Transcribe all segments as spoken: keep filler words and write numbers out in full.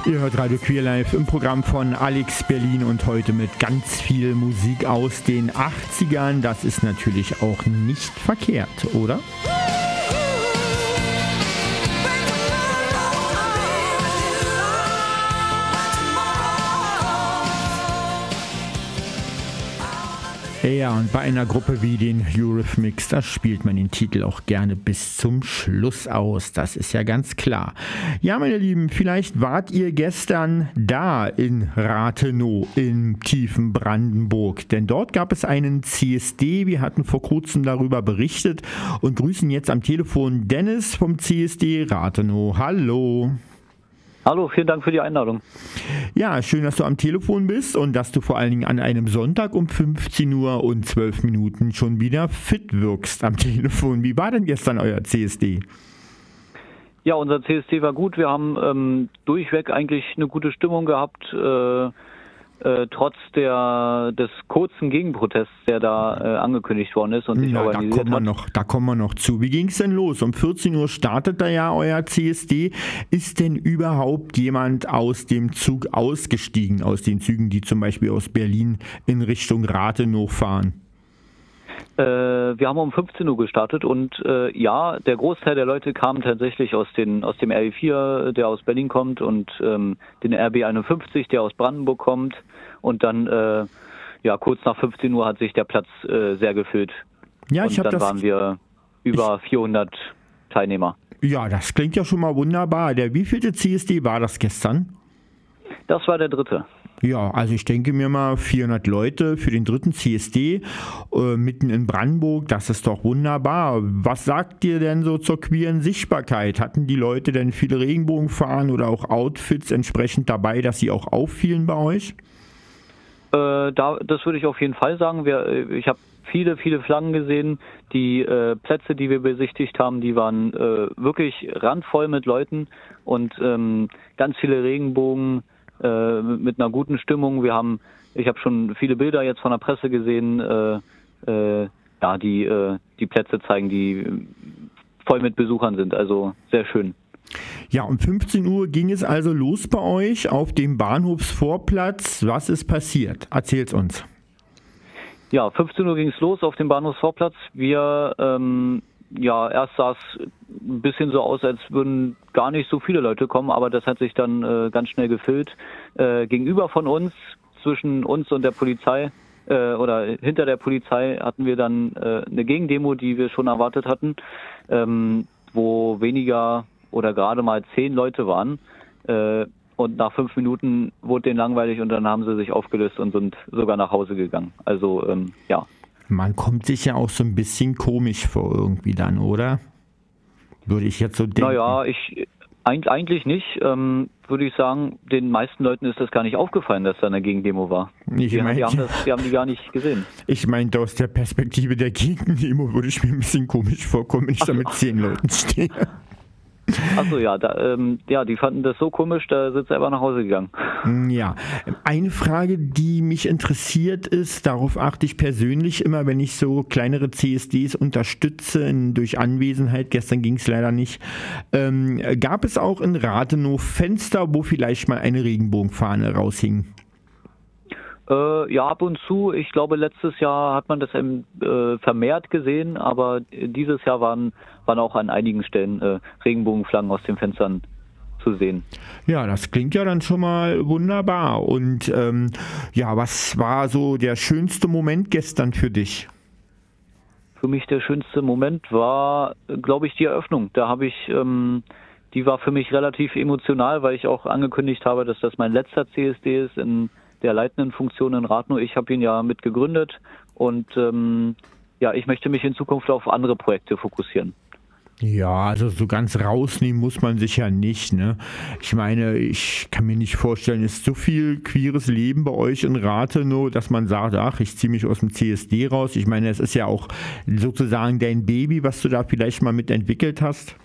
Ihr hört Radio Queer Live im Programm von Alex Berlin und heute mit ganz viel Musik aus den achtzigern. Das ist natürlich auch nicht verkehrt, oder? Ja, und bei einer Gruppe wie den Eurythmics, da spielt man den Titel auch gerne bis zum Schluss aus. Das ist ja ganz klar. Ja, meine Lieben, vielleicht wart ihr gestern da in Rathenow im tiefen Brandenburg. Denn dort gab es einen C S D. Wir hatten vor kurzem darüber berichtet und grüßen jetzt am Telefon Dennis vom C S D Rathenow. Hallo. Hallo, vielen Dank für die Einladung. Ja, schön, dass du am Telefon bist und dass du vor allen Dingen an einem Sonntag um fünfzehn Uhr und zwölf Minuten schon wieder fit wirkst am Telefon. Wie war denn gestern euer C S D? Ja, unser C S D war gut. Wir haben ähm, durchweg eigentlich eine gute Stimmung gehabt, äh, äh, trotz der, des kurzen Gegenprotests, der da äh, angekündigt worden ist und sich ja, organisiert da kommen wir hat. noch, da kommen wir noch zu. Wie ging es denn los? Um vierzehn Uhr startet da ja euer C S D. Ist denn überhaupt jemand aus dem Zug ausgestiegen, aus den Zügen, die zum Beispiel aus Berlin in Richtung Rathenow fahren? Äh, wir haben um fünfzehn Uhr gestartet und äh, ja, der Großteil der Leute kam tatsächlich aus, den, aus dem R E vier, der aus Berlin kommt, und ähm, den R B einundfünfzig, der aus Brandenburg kommt. Und dann, äh, ja, kurz nach fünfzehn Uhr hat sich der Platz äh, sehr gefüllt. Ja, und ich hab dann das, waren wir über ich, vierhundert Teilnehmer. Ja, das klingt ja schon mal wunderbar. Der wievielte C S D war das gestern? Das war der dritte. Ja, also ich denke mir mal vierhundert Leute für den dritten C S D äh, mitten in Brandenburg, das ist doch wunderbar. Was sagt ihr denn so zur queeren Sichtbarkeit? Hatten die Leute denn viele Regenbogenfahnen oder auch Outfits entsprechend dabei, dass sie auch auffielen bei euch? Äh, da, das würde ich auf jeden Fall sagen. Wir, ich habe viele, viele Flaggen gesehen. Die äh, Plätze, die wir besichtigt haben, die waren äh, wirklich randvoll mit Leuten und ähm, ganz viele Regenbogen äh, mit einer guten Stimmung. Wir haben, ich habe schon viele Bilder jetzt von der Presse gesehen, äh, äh, ja, die äh, die Plätze zeigen, die voll mit Besuchern sind. Also sehr schön. Ja, um fünfzehn Uhr ging es also los bei euch auf dem Bahnhofsvorplatz. Was ist passiert? Erzählt's uns. Ja, fünfzehn Uhr ging es los auf dem Bahnhofsvorplatz. Wir, ähm, ja, erst sah es ein bisschen so aus, als würden gar nicht so viele Leute kommen, aber das hat sich dann äh, ganz schnell gefüllt. Äh, gegenüber von uns, zwischen uns und der Polizei äh, oder hinter der Polizei hatten wir dann äh, eine Gegendemo, die wir schon erwartet hatten, ähm, wo weniger oder gerade mal zehn Leute waren. Äh, Und nach fünf Minuten wurde denen langweilig und dann haben sie sich aufgelöst und sind sogar nach Hause gegangen. Also, ähm, ja. Man kommt sich ja auch so ein bisschen komisch vor irgendwie dann, oder? Würde ich jetzt so denken. Naja, ich, eigentlich nicht. Ähm, würde ich sagen, den meisten Leuten ist das gar nicht aufgefallen, dass da eine Gegendemo war. Ich die, mein, die, haben das, die haben die gar nicht gesehen. Ich meinte, aus der Perspektive der Gegendemo würde ich mir ein bisschen komisch vorkommen, wenn ich da mit zehn Leuten stehe. Achso, ja, da, ähm, ja, die fanden das so komisch, da sind sie einfach nach Hause gegangen. Ja, eine Frage, die mich interessiert ist, darauf achte ich persönlich immer, wenn ich so kleinere C S Ds unterstütze, in, durch Anwesenheit, gestern ging es leider nicht, ähm, gab es auch in Rathenow Fenster, wo vielleicht mal eine Regenbogenfahne raushing? Äh, ja, ab und zu. Ich glaube, letztes Jahr hat man das ähm, äh, vermehrt gesehen, aber dieses Jahr waren, waren auch an einigen Stellen äh, Regenbogenflaggen aus den Fenstern zu sehen. Ja, das klingt ja dann schon mal wunderbar. Und ähm, ja, was war so der schönste Moment gestern für dich? Für mich der schönste Moment war, glaube ich, die Eröffnung. Da habe ich, ähm, die war für mich relativ emotional, weil ich auch angekündigt habe, dass das mein letzter C S D ist in der leitenden Funktion in Rathenow. Ich habe ihn ja mit gegründet und ähm, ja, ich möchte mich in Zukunft auf andere Projekte fokussieren. Ja, also so ganz rausnehmen muss man sich ja nicht, ne? Ich meine, ich kann mir nicht vorstellen, es ist so viel queeres Leben bei euch in Rathenow, dass man sagt, ach, ich ziehe mich aus dem C S D raus. Ich meine, es ist ja auch sozusagen dein Baby, was du da vielleicht mal mitentwickelt hast.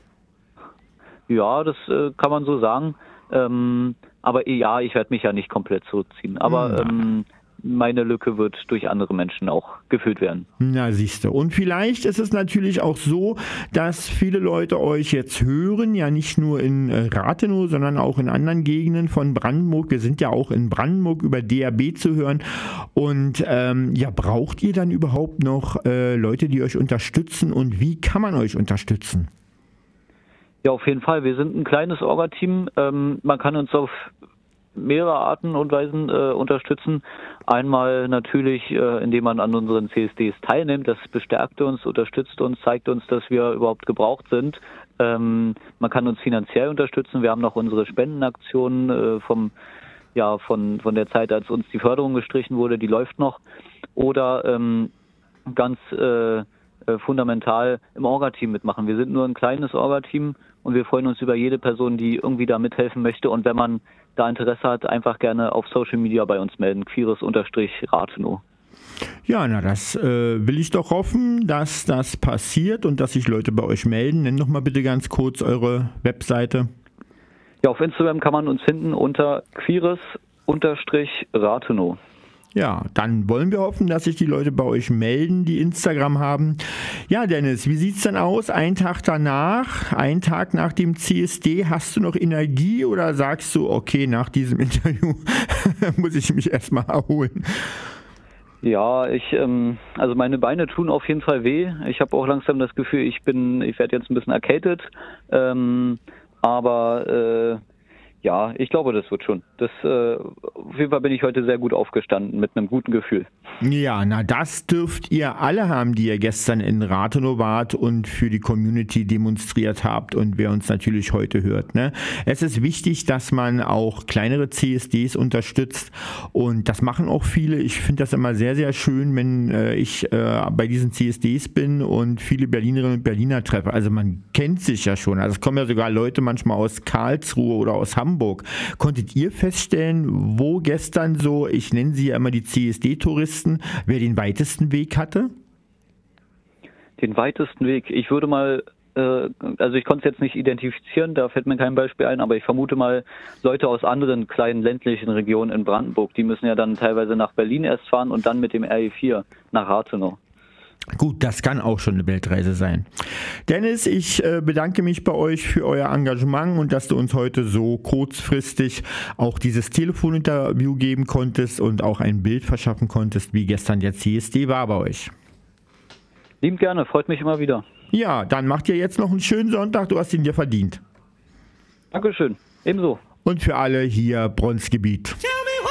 Ja, das äh, kann man so sagen. Ähm, aber ja, ich werde mich ja nicht komplett zurückziehen. Aber ähm, meine Lücke wird durch andere Menschen auch gefüllt werden. Na, siehst du. Und vielleicht ist es natürlich auch so, dass viele Leute euch jetzt hören, ja nicht nur in Rathenow, sondern auch in anderen Gegenden von Brandenburg. Wir sind ja auch in Brandenburg über D A B zu hören. Und ähm, ja, braucht ihr dann überhaupt noch äh, Leute, die euch unterstützen? Und wie kann man euch unterstützen? Ja, auf jeden Fall. Wir sind ein kleines Orga-Team. Ähm, man kann uns auf mehrere Arten und Weisen äh, unterstützen. Einmal natürlich, äh, indem man an unseren C S Ds teilnimmt. Das bestärkt uns, unterstützt uns, zeigt uns, dass wir überhaupt gebraucht sind. Ähm, man kann uns finanziell unterstützen. Wir haben noch unsere Spendenaktion äh, vom ja von von der Zeit, als uns die Förderung gestrichen wurde. Die läuft noch. Oder ähm, ganz äh, fundamental im Orga-Team mitmachen. Wir sind nur ein kleines Orga-Team und wir freuen uns über jede Person, die irgendwie da mithelfen möchte. Und wenn man da Interesse hat, einfach gerne auf Social Media bei uns melden. Queeres-Rathenow. Ja, na, das äh, will ich doch hoffen, dass das passiert und dass sich Leute bei euch melden. Nenn doch mal bitte ganz kurz eure Webseite. Ja, auf Instagram kann man uns finden unter Queeres-Rathenow. Ja, dann wollen wir hoffen, dass sich die Leute bei euch melden, die Instagram haben. Ja, Dennis, wie sieht's denn aus? Ein Tag danach, ein Tag nach dem C S D, hast du noch Energie oder sagst du, okay, nach diesem Interview muss ich mich erstmal erholen? Ja, ich, ähm, also meine Beine tun auf jeden Fall weh. Ich habe auch langsam das Gefühl, ich bin, ich werde jetzt ein bisschen erkältet. Ähm, aber äh, ja, ich glaube, das wird schon. Das, äh, auf jeden Fall bin ich heute sehr gut aufgestanden mit einem guten Gefühl. Ja, na das dürft ihr alle haben, die ihr gestern in Rathenow wart und für die Community demonstriert habt und wer uns natürlich heute hört. Ne? Es ist wichtig, dass man auch kleinere C S Ds unterstützt und das machen auch viele. Ich finde das immer sehr, sehr schön, wenn äh, ich äh, bei diesen C S Ds bin und viele Berlinerinnen und Berliner treffe. Also man kennt sich ja schon. Also es kommen ja sogar Leute manchmal aus Karlsruhe oder aus Hamburg. Konntet ihr feststellen, wo gestern so, ich nenne sie ja immer die C S D-Touristen, wer den weitesten Weg hatte? Den weitesten Weg? Ich würde mal, äh, also ich konnte es jetzt nicht identifizieren, da fällt mir kein Beispiel ein, aber ich vermute mal Leute aus anderen kleinen ländlichen Regionen in Brandenburg, die müssen ja dann teilweise nach Berlin erst fahren und dann mit dem R E vier nach Rathenow. Gut, das kann auch schon eine Weltreise sein. Dennis, ich äh, bedanke mich bei euch für euer Engagement und dass du uns heute so kurzfristig auch dieses Telefoninterview geben konntest und auch ein Bild verschaffen konntest, wie gestern der C S D war bei euch. Liebend gerne, freut mich immer wieder. Ja, dann macht ihr jetzt noch einen schönen Sonntag, du hast ihn dir verdient. Dankeschön, ebenso. Und für alle hier Bronzgebiet.